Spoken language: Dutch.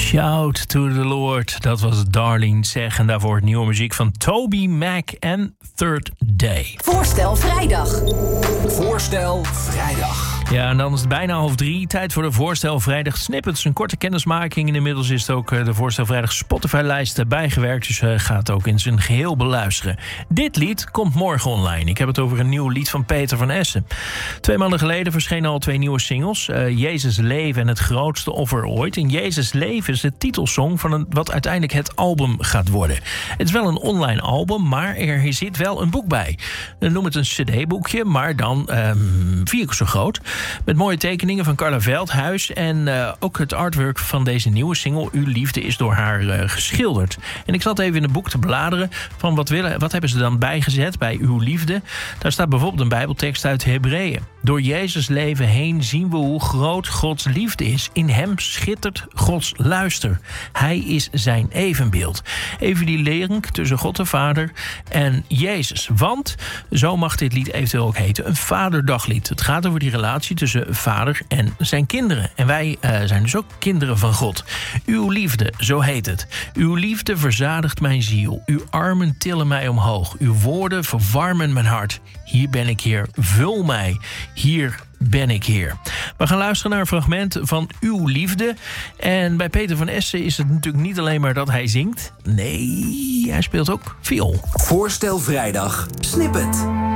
Shout to the Lord, dat was Darlene Zech. En daarvoor nieuwe muziek van Toby Mac en Third Day. Voorstel vrijdag. Voorstel vrijdag. Ja, en dan is het bijna 2:30. Tijd voor de Voorstel Vrijdag Snippets. Een korte kennismaking. En inmiddels is het ook de Voorstel Vrijdag Spotify-lijst bijgewerkt. Dus ga het ook in zijn geheel beluisteren. Dit lied komt morgen online. Ik heb het over een nieuw lied van Peter van Essen. 2 maanden geleden verschenen al 2 nieuwe singles. Jezus Leven en Het Grootste Offer Ooit. En Jezus Leven is de titelsong van wat uiteindelijk het album gaat worden. Het is wel een online album, maar er zit wel een boek bij. Noem het een cd-boekje, maar dan 4 keer zo groot. Met mooie tekeningen van Carla Veldhuis. En ook het artwork van deze nieuwe single, Uw Liefde, is door haar geschilderd. En ik zat even in het boek te bladeren van wat hebben ze dan bijgezet bij Uw Liefde. Daar staat bijvoorbeeld een bijbeltekst uit Hebreeën. Door Jezus leven heen zien we hoe groot Gods liefde is. In hem schittert Gods luister. Hij is zijn evenbeeld. Even die link tussen God de Vader en Jezus. Want, zo mag dit lied eventueel ook heten, een vaderdaglied. Het gaat over die relatie tussen vader en zijn kinderen. En wij zijn dus ook kinderen van God. Uw liefde, zo heet het. Uw liefde verzadigt mijn ziel. Uw armen tillen mij omhoog. Uw woorden verwarmen mijn hart. Hier ben ik, Heer. Vul mij. Hier ben ik, Heer. We gaan luisteren naar een fragment van Uw Liefde. En bij Peter van Essen is het natuurlijk niet alleen maar dat hij zingt. Nee, hij speelt ook viool. Voorstel vrijdag Snippet.